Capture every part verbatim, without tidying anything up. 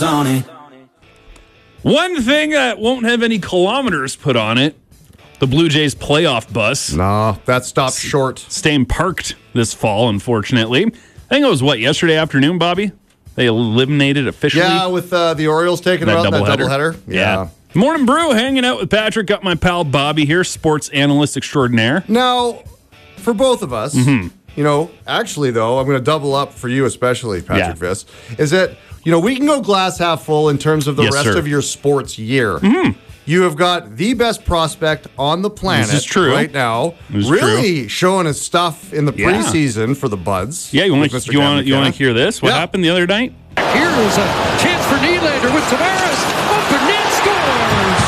One thing that won't have any kilometers put on it, the Blue Jays playoff bus. No, that stopped short. Staying parked this fall, unfortunately. I think it was, what, yesterday afternoon, Bobby? They eliminated officially? Yeah, with uh, the Orioles taking that out that doubleheader. doubleheader. Yeah. yeah. Morning Brew, hanging out with Patrick. Got my pal Bobby here, sports analyst extraordinaire. Now, for both of us, mm-hmm. you know, actually, though, I'm going to double up for you especially, Patrick yeah. Viss, is that, you know, we can go glass half full in terms of the yes, rest sir. of your sports year. Mm-hmm. You have got the best prospect on the planet this is true. right now. This is really true. showing his stuff in the yeah. preseason for the Buds. Yeah, you want to you want you want to hear this? What yeah. happened the other night? Here's a chance for Nylander with Tavares. Open net scores.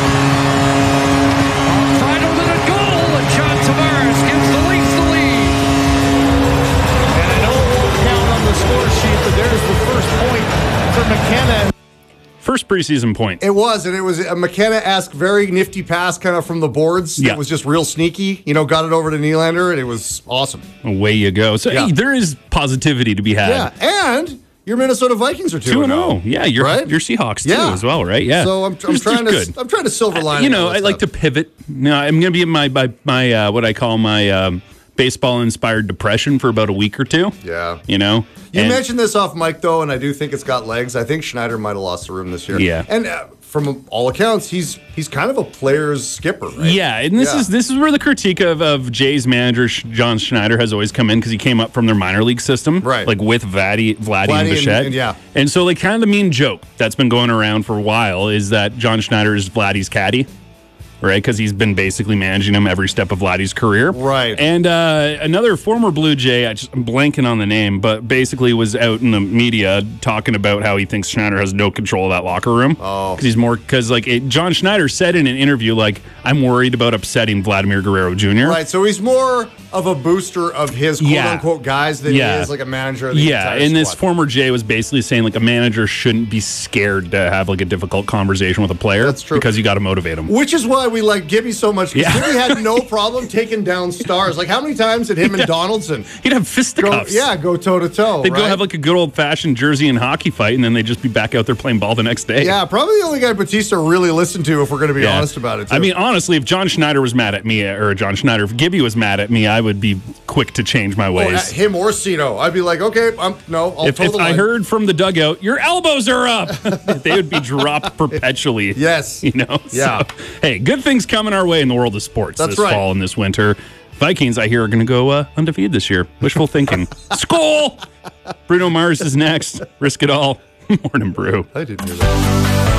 Final minute goal, and John Tavares gives the Leafs the lead. And I know it won't count on the score sheet, but there's the first point for McKenna. First preseason point. It was, and it was a McKenna-esque, very nifty pass kind of from the boards. Yeah. It was just real sneaky. You know, got it over to Nylander, and it was awesome. Away you go. So yeah. hey, there is positivity to be had. Yeah, and your Minnesota Vikings are two and oh. Yeah, your right? your Seahawks too yeah. as well, right? Yeah. So I'm, I'm just, trying just to good. I'm trying to silver line. Uh, you know, I like to pivot. No, I'm going to be in my my, my uh, what I call my um, baseball-inspired depression for about a week or two. Yeah. You know. You and, mentioned this off mic, though, and I do think it's got legs. I think Schneider might have lost the room this year. Yeah. And uh, from all accounts, he's he's kind of a player's skipper, right? Yeah, and this yeah. is this is where the critique of, of Jay's manager, John Schneider, has always come in because he came up from their minor league system. Right. Like with Vladdy, Vladdy, Vladdy and Bichette. And, and, yeah. And so, like, kind of the mean joke that's been going around for a while is that John Schneider is Vladdy's caddy. Right, because he's been basically managing him every step of Vladdy's career. Right. And uh, another former Blue Jay, I just, I'm blanking on the name, but basically was out in the media talking about how he thinks Schneider has no control of that locker room. Oh. Because he's more, because like it, John Schneider said in an interview, like, I'm worried about upsetting Vladimir Guerrero Junior Right, so he's more of a booster of his quote-unquote yeah. guys than yeah. he is like a manager of the Yeah, entire and squad. this former Jay was basically saying, like, a manager shouldn't be scared to have, like, a difficult conversation with a player. That's true. Because you got to motivate him. Which is why we like Gibby so much. Because Yeah. Gibby had no problem taking down stars. Like, how many times did him and Yeah. Donaldson He'd have go, fisticuffs. yeah, go toe-to-toe, They'd right? go have like a good old fashioned Jersey and hockey fight, and then they'd just be back out there playing ball the next day. Yeah, probably the only guy Batista really listened to, if we're going to be Yeah. honest about it, too. I mean, honestly, if John Schneider was mad at me, or John Schneider, if Gibby was mad at me, I would be quick to change my Oh, ways. at him or Cito, I'd be like, okay, I'm, no, I'll if toe if the I line. heard from the dugout, your elbows are up, they would be dropped perpetually. Yes. You know? Yeah. So, hey, good things coming our way in the world of sports That's this right. fall and this winter. Vikings, I hear, are going to go uh, undefeated this year. Wishful thinking. Skull! Bruno Mars is next. Risk it all. Morning Brew. I didn't hear that.